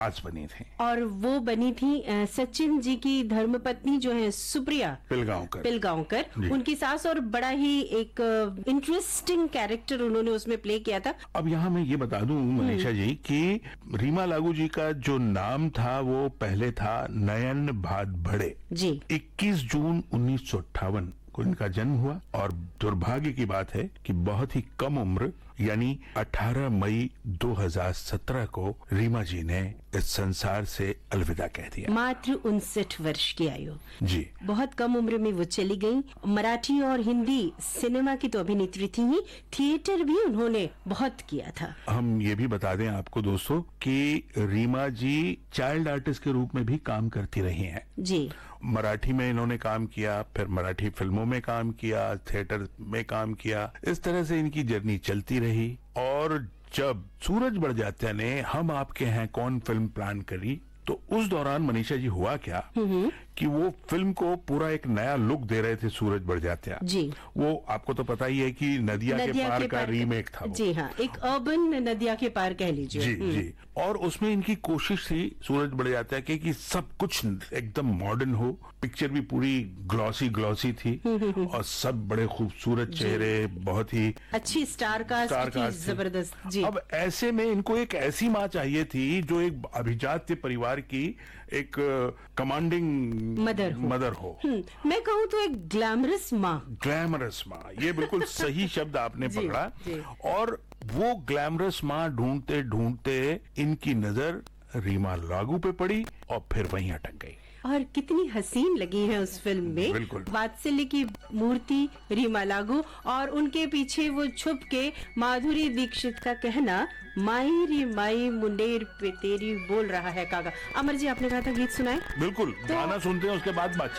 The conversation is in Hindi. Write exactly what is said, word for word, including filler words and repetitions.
आज बनी थी। और वो बनी थी अ, सचिन जी की धर्मपत्नी जो है सुप्रिया पिलगांवकर पिलगांवकर, उनकी सास, और बड़ा ही एक इंटरेस्टिंग कैरेक्टर उन्होंने उसमें प्ले किया था। अब यहाँ मैं ये बता दूं मनीषा जी कि रीमा लागू जी का जो नाम था वो पहले था नयन भात भड़े जी। इक्कीस जून उन्नीस सौ अट्ठावन को इनका जन्म हुआ, और दुर्भाग्य की बात है कि बहुत ही कम उम्र यानी अठारह मई दो हज़ार सत्रह को रीमा जी ने इस संसार से अलविदा कह दिया। मात्र उनसठ वर्ष की आयु। जी, बहुत कम उम्र में वो चली गई। मराठी और हिंदी सिनेमा की तो अभिनेत्री थी ही, थिएटर भी उन्होंने बहुत किया था। हम ये भी बता दें आपको दोस्तों कि रीमा जी चाइल्ड आर्टिस्ट के रूप में भी काम करती रही हैं। जी। मराठी में इन्होंने काम किया, फिर मराठी फिल्मों में काम किया, थिएटर में काम किया, इस तरह से इनकी जर्नी चलती रही। और जब सूरज बढ़ जाते ने हम आपके हैं कौन फिल्म प्लान करी, तो उस दौरान मनीषा जी हुआ क्या कि वो फिल्म को पूरा एक नया लुक दे रहे थे सूरज बढ़ जाते जी। वो आपको तो पता ही है कि नदिया, नदिया के पार के का रीमेक था वो। जी हाँ, एक अर्बन नदिया के पार कह लीजिए। जी जी। और उसमें इनकी कोशिश थी सूरज बढ़ जाता है कि, कि सब कुछ एकदम मॉडर्न हो, पिक्चर भी पूरी ग्लॉसी ग्लॉसी थी और सब बड़े खूबसूरत चेहरे, बहुत ही अच्छी स्टार कास्ट थी, जबरदस्त। जी। अब ऐसे में इनको एक ऐसी माँ चाहिए थी जो एक अभिजात्य परिवार की एक कमांडिंग मदर हो, मदर हो। मैं कहूँ तो एक ग्लैमरस माँ। ग्लैमरस माँ, ये बिल्कुल सही शब्द आपने जी, पकड़ा। जी। और वो ग्लैमरस माँ ढूंढते ढूंढते इनकी नजर रीमा लागू पे पड़ी और फिर वहीं अटक गई। और कितनी हसीन लगी है उस फिल्म में। बिल्कुल। वात्सल्य की मूर्ति रीमा लागू, और उनके पीछे वो छुप के माधुरी दीक्षित का कहना, माई री माई मुंडेर पे तेरी बोल रहा है कागा। अमर जी, आपने कहा था गीत सुनाए। बिल्कुल, तो गाना सुनते हैं उसके बाद बातचीत।